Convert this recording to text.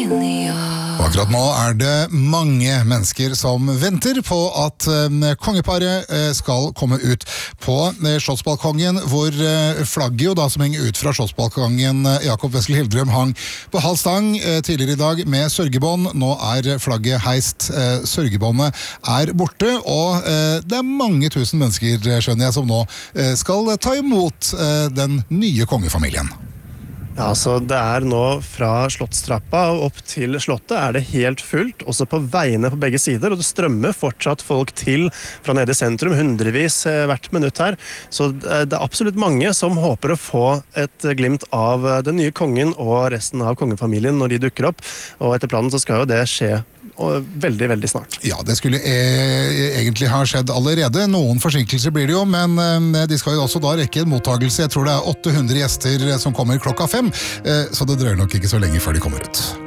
Og akkurat nå det mange mennesker som venter på at kongeparet skal komme ut på slottsbalkongen, hvor flagget jo da som henger ut fra slottsbalkongen Jakob Wessel Hildrem hang på halv stang tidligere i dag med sørgebånd. Nå flagget heist, sørgebåndet borte, og det mange tusen mennesker, skjønner jeg, som nå skal ta imot den nye kongefamilien. Ja, så det nå fra Slottstrappa og opp til Slottet det helt fullt, også på veiene på begge sider, og det strømmer fortsatt folk til fra nede i sentrum, hundrevis hvert minutt her. Så det absolutt mange som håper å få et glimt av den nye kongen og resten av kongefamilien når de dukker opp, og etter planen så skal jo det skje veldig, veldig snart. Ja, det skulle egentlig ha skjedd allerede. Noen forsinkelser blir det jo, men de skal jo også da rekke en mottagelse. Jeg tror det 800 gjester som kommer klokka 5, så det drøyer nok ikke så lenge før de kommer ut.